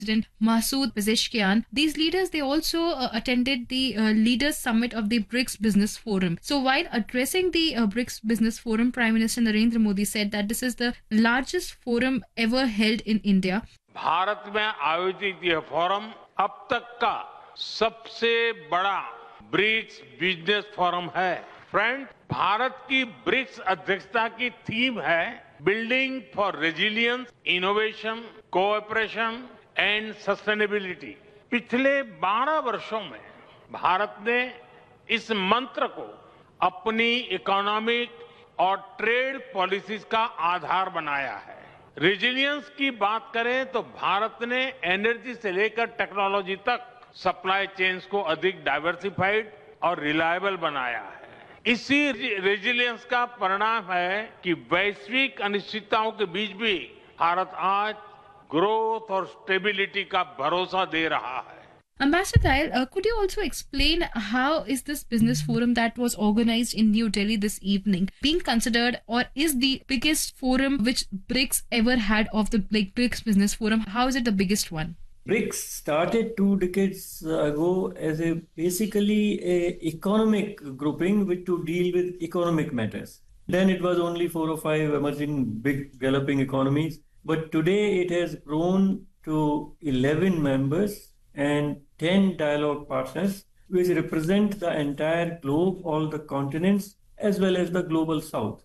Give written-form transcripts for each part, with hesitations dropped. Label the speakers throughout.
Speaker 1: President Masood Pezeshkian. These leaders, they also attended the Leaders Summit of the BRICS Business Forum. So while addressing the BRICS Business Forum, Prime Minister Narendra Modi said that this is the largest forum ever held in India.
Speaker 2: Bharat में आयोजित यह forum अब तक का सबसे बड़ा BRICS business forum है। Friend, Bharat की ब्रिक्स अध्यक्षता की थीम है building for resilience, innovation, cooperation and sustainability. पिछले 12 वर्षों में भारत ने इस मंत्र को अपनी इकोनॉमिक और ट्रेड पॉलिसीज का आधार बनाया है। रेजिलियंस की बात करें तो भारत ने एनर्जी से लेकर टेक्नोलॉजी तक सप्लाई चेन्स को अधिक डाइवर्सिफाइड और रिलायबल बनाया है। इसी रेजिलियंस का परिणाम है कि वैश्विक अनिश्चितताओं के बीच भी भारत आज ग्रोथ और स्टेबिलिटी का भरोसा दे रहा है।
Speaker 1: Ambassador Tayal, could you also explain how is this business forum that was organized in New Delhi this evening being considered, or is the biggest forum which BRICS ever had of the BRICS Business Forum? How is it the biggest one?
Speaker 3: BRICS started 2 decades ago as basically a economic grouping to deal with economic matters. Then it was only 4 or 5 emerging big developing economies. But today it has grown to 11 members and 10 dialogue partners, which represent the entire globe, all the continents, as well as the global south.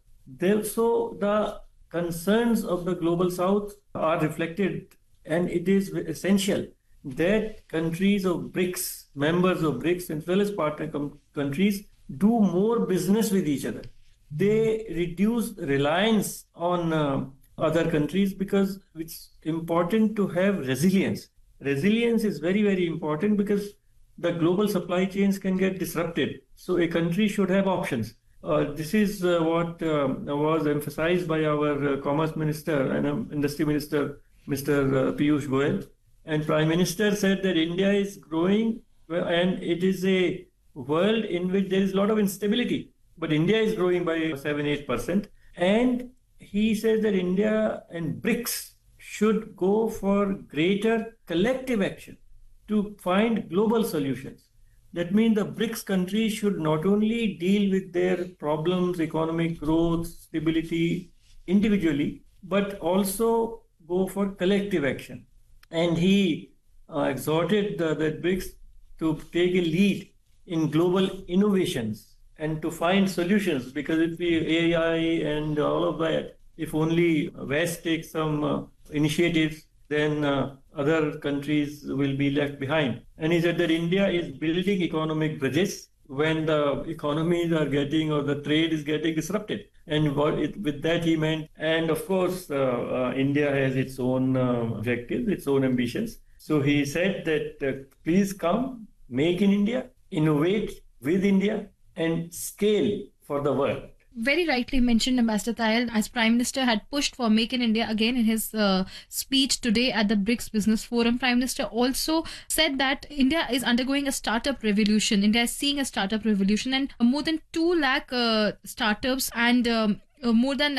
Speaker 3: So the concerns of the global south are reflected, and it is essential that countries of BRICS, members of BRICS, as well as partner countries, do more business with each other. They reduce reliance on other countries because it's important to have resilience. Resilience is very, very important because the global supply chains can get disrupted. So a country should have options. This is what was emphasized by our Commerce Minister and Industry Minister, Mr. Piyush Goyal. And Prime Minister said that India is growing and it is a world in which there is a lot of instability. But India is growing by 7-8%. And he says that India and BRICS should go for greater collective action to find global solutions. That means the BRICS countries should not only deal with their problems, economic growth, stability individually, but also go for collective action. And he exhorted the BRICS to take a lead in global innovations and to find solutions, because if we AI and all of that, if only West takes some initiatives, then other countries will be left behind. And he said that India is building economic bridges when the economies are getting, or the trade is getting disrupted. And with that he meant, and of course, India has its own objectives, its own ambitions. So he said that please come, make in India, innovate with India, and scale for the world.
Speaker 1: Very rightly mentioned, Ambassador Tayal, as Prime Minister had pushed for Make in India again in his speech today at the BRICS Business Forum. Prime Minister also said that India is undergoing a startup revolution. India is seeing a startup revolution, and more than 2 lakh startups and more than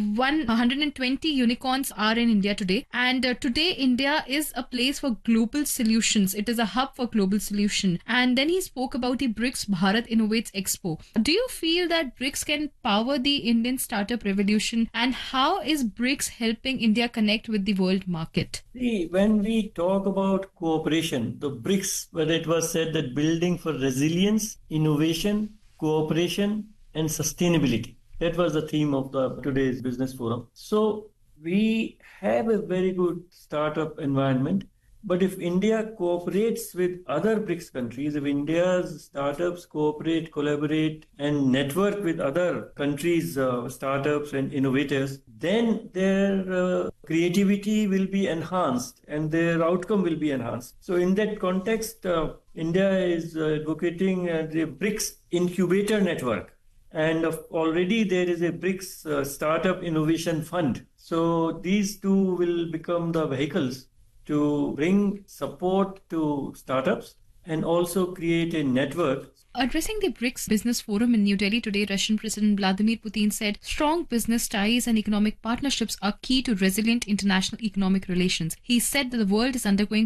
Speaker 1: 120 unicorns are in India today. And today India is a place for global solutions. It is a hub for global solution. And then he spoke about the BRICS Bharat Innovates Expo. Do you feel that BRICS can power the Indian startup revolution? And how is BRICS helping India connect with the world market?
Speaker 3: See, when we talk about cooperation, the BRICS, where it was said that building for resilience, innovation, cooperation, and sustainability. That was the theme of today's business forum. So we have a very good startup environment. But if India cooperates with other BRICS countries, if India's startups cooperate, collaborate, and network with other countries' startups and innovators, then their creativity will be enhanced and their outcome will be enhanced. So in that context, India is advocating the BRICS Incubator Network. And already there is a BRICS Startup Innovation Fund. So these two will become the vehicles to bring support to startups and also create a network.
Speaker 1: Addressing the BRICS Business Forum in New Delhi today, Russian President Vladimir Putin said strong business ties and economic partnerships are key to resilient international economic relations. He said that the world is undergoing